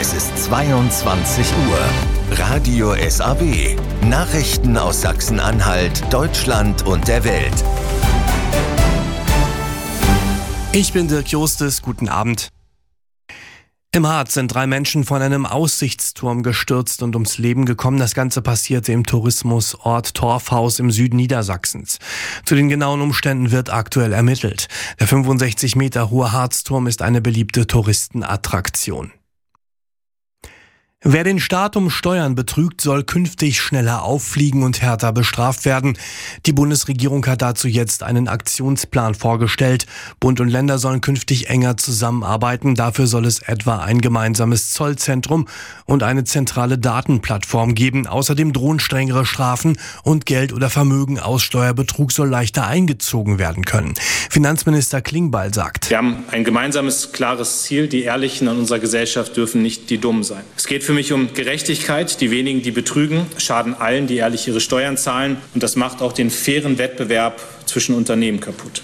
Es ist 22 Uhr. Radio SAW. Nachrichten aus Sachsen-Anhalt, Deutschland und der Welt. Ich bin Dirk Jostes, guten Abend. Im Harz sind 3 Menschen von einem Aussichtsturm gestürzt und ums Leben gekommen. Das Ganze passierte im Tourismusort Torfhaus im Süden Niedersachsens. Zu den genauen Umständen wird aktuell ermittelt. Der 65 Meter hohe Harzturm ist eine beliebte Touristenattraktion. Wer den Staat um Steuern betrügt, soll künftig schneller auffliegen und härter bestraft werden. Die Bundesregierung hat dazu jetzt einen Aktionsplan vorgestellt. Bund und Länder sollen künftig enger zusammenarbeiten. Dafür soll es etwa ein gemeinsames Zollzentrum und eine zentrale Datenplattform geben. Außerdem drohen strengere Strafen und Geld oder Vermögen aus Steuerbetrug soll leichter eingezogen werden können. Finanzminister Klingbeil sagt: Wir haben ein gemeinsames, klares Ziel. Die Ehrlichen in unserer Gesellschaft dürfen nicht die Dummen sein. Es geht für mich um Gerechtigkeit. Die wenigen, die betrügen, schaden allen, die ehrlich ihre Steuern zahlen. Und das macht auch den fairen Wettbewerb zwischen Unternehmen kaputt.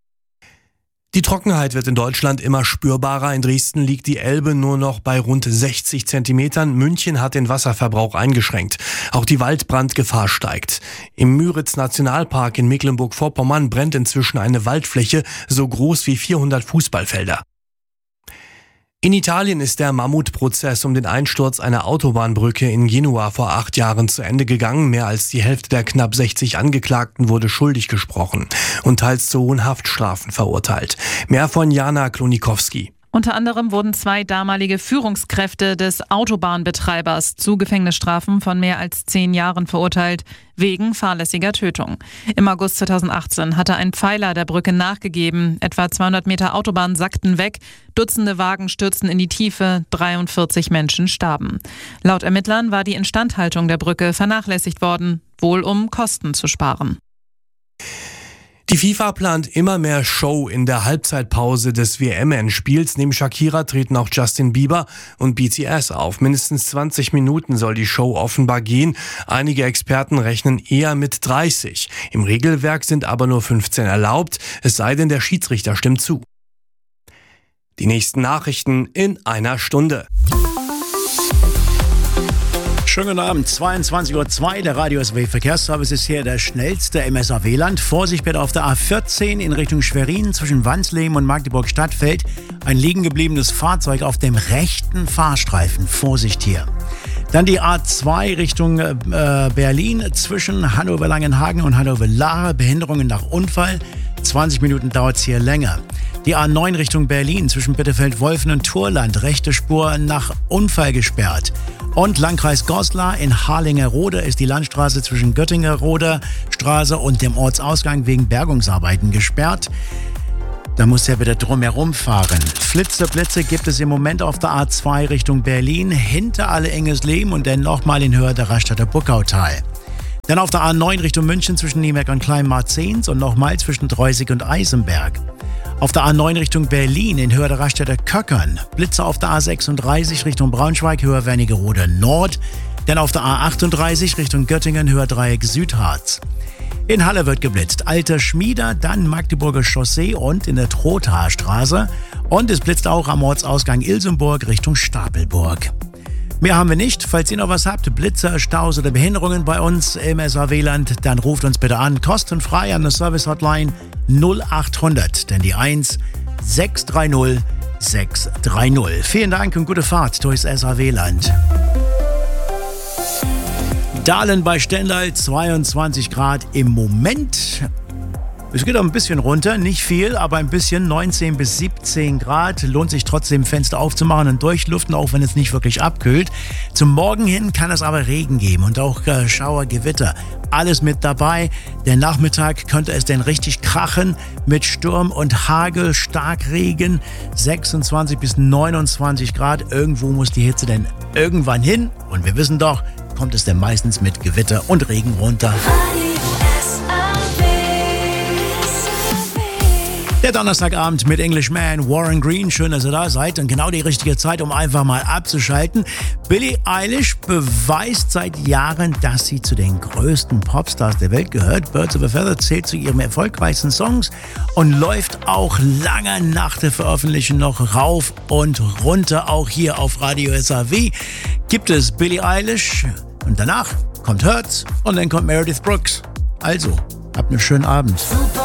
Die Trockenheit wird in Deutschland immer spürbarer. In Dresden liegt die Elbe nur noch bei rund 60 Zentimetern. München hat den Wasserverbrauch eingeschränkt. Auch die Waldbrandgefahr steigt. Im Müritz-Nationalpark in Mecklenburg-Vorpommern brennt inzwischen eine Waldfläche so groß wie 400 Fußballfelder. In Italien ist der Mammutprozess um den Einsturz einer Autobahnbrücke in Genua vor 8 Jahren zu Ende gegangen. Mehr als die Hälfte der knapp 60 Angeklagten wurde schuldig gesprochen und teils zu hohen Haftstrafen verurteilt. Mehr von Jana Klonikowski. Unter anderem wurden 2 damalige Führungskräfte des Autobahnbetreibers zu Gefängnisstrafen von mehr als 10 Jahren verurteilt, wegen fahrlässiger Tötung. Im August 2018 hatte ein Pfeiler der Brücke nachgegeben. Etwa 200 Meter Autobahn sackten weg, Dutzende Wagen stürzten in die Tiefe, 43 Menschen starben. Laut Ermittlern war die Instandhaltung der Brücke vernachlässigt worden, wohl um Kosten zu sparen. Die FIFA plant immer mehr Show in der Halbzeitpause des WM-Endspiels. Neben Shakira treten auch Justin Bieber und BTS auf. Mindestens 20 Minuten soll die Show offenbar gehen. Einige Experten rechnen eher mit 30. Im Regelwerk sind aber nur 15 erlaubt, es sei denn, der Schiedsrichter stimmt zu. Die nächsten Nachrichten in einer Stunde. Schönen guten Abend, 22:02 Uhr, der Radio SAW Verkehrsservice ist hier der schnellste im SAW-Land. Vorsicht bitte auf der A14 in Richtung Schwerin zwischen Wansleben und Magdeburg-Stadtfeld. Ein liegen gebliebenes Fahrzeug auf dem rechten Fahrstreifen. Vorsicht hier. Dann die A2 Richtung Berlin zwischen Hannover-Langenhagen und Hannover-Laache. Behinderungen nach Unfall. 20 Minuten dauert es hier länger. Die A9 Richtung Berlin zwischen Bitterfeld-Wolfen und Turland. Rechte Spur nach Unfall gesperrt. Und Landkreis Goslar in Harlingerode ist die Landstraße zwischen Göttingerroder Straße und dem Ortsausgang wegen Bergungsarbeiten gesperrt. Da muss er wieder drumherum fahren. Blitze gibt es im Moment auf der A2 Richtung Berlin, hinter Alle-Engesleben und dann nochmal in Höhe der Raststätter Buckautal. Dann auf der A9 Richtung München zwischen Niemerk und Kleinmarzens und nochmal zwischen Dreusig und Eisenberg. Auf der A9 Richtung Berlin in Höhe der Raststätter Köckern. Blitze auf der A36 Richtung Braunschweig, Höhe Wernigerode Nord. Dann auf der A38 Richtung Göttingen, Höhe Dreieck Südharz. In Halle wird geblitzt. Alter Schmieder, dann Magdeburger Chaussee und in der Trothaarstraße. Und es blitzt auch am Ortsausgang Ilsenburg Richtung Stapelburg. Mehr haben wir nicht. Falls ihr noch was habt, Blitzer, Staus oder Behinderungen bei uns im SAW-Land, dann ruft uns bitte an, kostenfrei an der Service-Hotline 0800, denn die 1 630 630. Vielen Dank und gute Fahrt durchs SAW-Land. Dahlen bei Stendal, 22 Grad im Moment. Es geht auch ein bisschen runter, nicht viel, aber ein bisschen, 19 bis 17 Grad. Lohnt sich trotzdem, Fenster aufzumachen und durchlüften, auch wenn es nicht wirklich abkühlt. Zum Morgen hin kann es aber Regen geben und auch Schauer, Gewitter. Alles mit dabei. Der Nachmittag könnte es denn richtig krachen mit Sturm und Hagel, Starkregen. 26 bis 29 Grad. Irgendwo muss die Hitze denn irgendwann hin. Und wir wissen doch, kommt es denn meistens mit Gewitter und Regen runter. Der Donnerstagabend mit Englishman, Warren Green. Schön, dass ihr da seid und genau die richtige Zeit, um einfach mal abzuschalten. Billie Eilish beweist seit Jahren, dass sie zu den größten Popstars der Welt gehört. Birds of a Feather zählt zu ihren erfolgreichsten Songs und läuft auch lange nach der Veröffentlichung noch rauf und runter. Auch hier auf Radio SAW gibt es Billie Eilish und danach kommt Hurts und dann kommt Meredith Brooks. Also, habt einen schönen Abend.